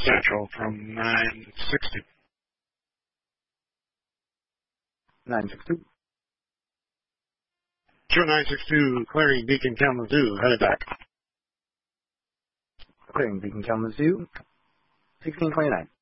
Central from 960. 962. Show 962, clearing Beacon Kalamazoo, headed back. Clearing Beacon Kalamazoo, 1629.